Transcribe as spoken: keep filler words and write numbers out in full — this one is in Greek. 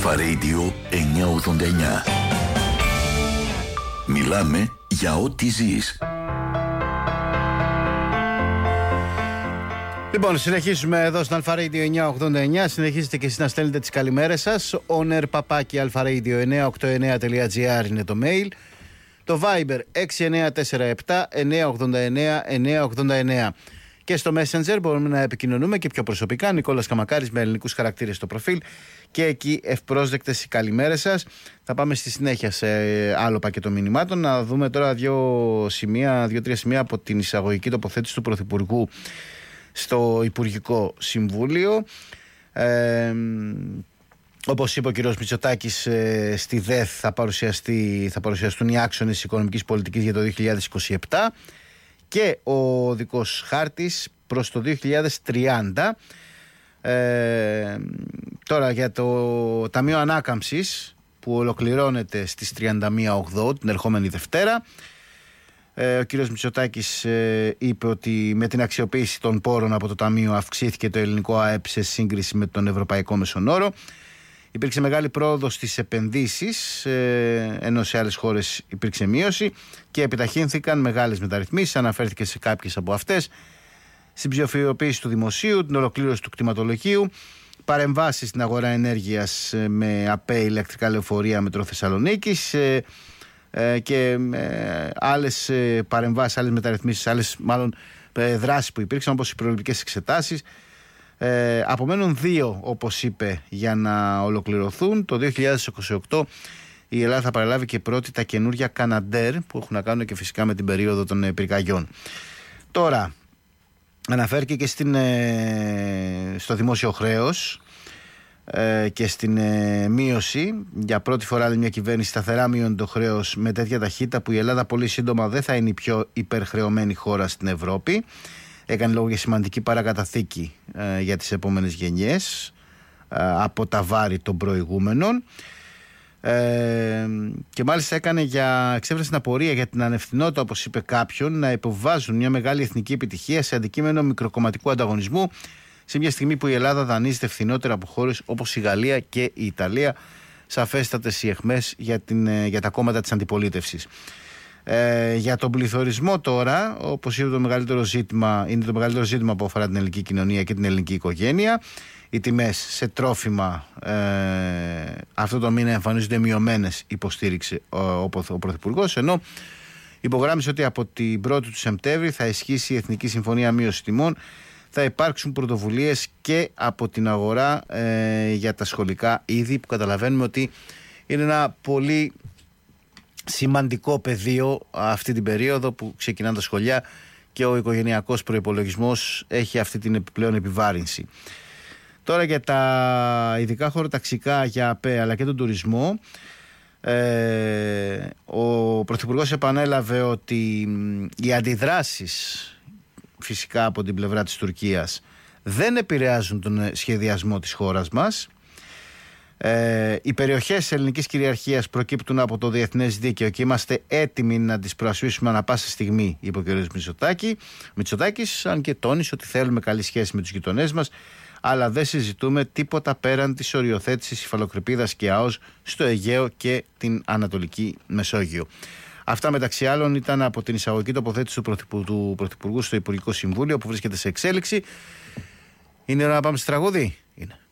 Αλφα Radio εννιακόσια ογδόντα εννιά. Μιλάμε για ό,τι ζεις. Λοιπόν, συνεχίζουμε εδώ στο Αλφα Radio εννιακόσια ογδόντα εννιά. Συνεχίζετε και εσείς να στέλνετε τις καλημέρες σας. Owner παπάκι αλφαradio εννιακόσια ογδόντα εννιά τελεία τζι άρ είναι το mail. Το Viber έξι εννιά τέσσερα επτά εννιακόσια ογδόντα εννιά εννιακόσια ογδόντα εννιά. Και στο Messenger μπορούμε να επικοινωνούμε και πιο προσωπικά. Νικόλας Καμακάρης με ελληνικούς χαρακτήρες στο προφίλ. Και εκεί ευπρόσδεκτες οι καλημέρες σας. Θα πάμε στη συνέχεια σε άλλο πακέτο μηνυμάτων. Να δούμε τώρα δύο σημεία, δύο-τρία σημεία από την εισαγωγική τοποθέτηση του Πρωθυπουργού στο Υπουργικό Συμβούλιο. Ε, όπως είπε ο κ. Μητσοτάκης, ε, στη ΔΕΘ θα, παρουσιαστεί, θα παρουσιαστούν οι άξονες της οικονομικής πολιτικής για το δύο χιλιάδες είκοσι επτά και ο δικός χάρτης προς το δύο χιλιάδες τριάντα. Ε, τώρα για το Ταμείο Ανάκαμψης που ολοκληρώνεται στις τριάντα μία Οκτωβρίου την ερχόμενη Δευτέρα. Ε, ο κύριος Μητσοτάκης ε, είπε ότι με την αξιοποίηση των πόρων από το Ταμείο αυξήθηκε το ελληνικό ΑΕΠ σε σύγκριση με τον ευρωπαϊκό μέσον όρο. Υπήρξε μεγάλη πρόοδος στις επενδύσεις, ε, ενώ σε άλλες χώρες υπήρξε μείωση και επιταχύνθηκαν μεγάλες μεταρρυθμίσεις. Αναφέρθηκε σε κάποιες από αυτές. Στην ψηφιοποίηση του δημοσίου, την ολοκλήρωση του κτηματολογίου, παρεμβάσεις στην αγορά ενέργειας με ΑΠΕ ηλεκτρικά λεωφορεία Μετρό Θεσσαλονίκης, ε, ε, και ε, άλλες ε, παρεμβάσεις, άλλες μεταρρυθμίσεις, άλλες μάλλον ε, δράσεις που υπήρξαν, όπως οι προληπτικές εξετάσεις. Ε, απομένουν δύο, όπως είπε, για να ολοκληρωθούν. Το δύο χιλιάδες είκοσι οκτώ η Ελλάδα θα παραλάβει και πρώτη τα καινούργια Καναντέρ που έχουν να κάνουν και φυσικά με την περίοδο των πυρκαγιών. Τώρα, αναφέρθηκε και στην, ε, στο δημόσιο χρέος ε, και στην ε, μείωση. Για πρώτη φορά μια κυβέρνηση σταθερά μείωνε το χρέος με τέτοια ταχύτητα που η Ελλάδα πολύ σύντομα δεν θα είναι η πιο υπερχρεωμένη χώρα στην Ευρώπη. Έκανε λόγο για σημαντική παρακαταθήκη ε, για τις επόμενες γενιές ε, από τα βάρη των προηγούμενων. Ε, και μάλιστα έκανε για, εξέφρασε την απορία για την ανευθυνότητα, όπως είπε κάποιον, να υποβάζουν μια μεγάλη εθνική επιτυχία σε αντικείμενο μικροκομματικού ανταγωνισμού σε μια στιγμή που η Ελλάδα δανείζεται φθηνότερα από χώρες όπως η Γαλλία και η Ιταλία. Σαφέστατες οι αιχμές για, την, για τα κόμματα της αντιπολίτευσης. Ε, για τον πληθωρισμό τώρα, όπως είπε, το μεγαλύτερο ζήτημα, είναι το μεγαλύτερο ζήτημα που αφορά την ελληνική κοινωνία και την ελληνική οικογένεια. Οι τιμές σε τρόφιμα ε, αυτό το μήνα εμφανίζονται μειωμένες, υποστήριξε ο, ο, ο Πρωθυπουργός, ενώ υπογράμμισε ότι από την πρώτη του Σεπτέμβρη θα ισχύσει η Εθνική Συμφωνία Μείωσης Τιμών. Θα υπάρξουν πρωτοβουλίες και από την αγορά ε, για τα σχολικά είδη, που καταλαβαίνουμε ότι είναι ένα πολύ σημαντικό πεδίο αυτή την περίοδο που ξεκινάνε τα σχολεία και ο οικογενειακός προϋπολογισμός έχει αυτή την επιπλέον επιβάρυνση. Τώρα για τα ειδικά χωροταξικά για ΑΠΕ αλλά και τον τουρισμό, ε, ο Πρωθυπουργός επανέλαβε ότι οι αντιδράσεις φυσικά από την πλευρά της Τουρκίας δεν επηρεάζουν τον σχεδιασμό της χώρας μας. Ε, οι περιοχές ελληνικής κυριαρχίας προκύπτουν από το διεθνές δίκαιο και είμαστε έτοιμοι να τις προασπίσουμε ανά πάσα στιγμή, είπε ο κ. Μητσοτάκη. Μητσοτάκης, αν και τόνισε ότι θέλουμε καλή σχέση με τους γειτονές μας, αλλά δεν συζητούμε τίποτα πέραν της οριοθέτησης υφαλοκρηπίδας και ΑΟΣ στο Αιγαίο και την Ανατολική Μεσόγειο. Αυτά μεταξύ άλλων ήταν από την εισαγωγική τοποθέτηση του, Πρωθυπου, του Πρωθυπουργού στο Υπουργικό Συμβούλιο που βρίσκεται σε εξέλιξη. Είναι ώρα να πάμε στη τραγούδι. Είναι.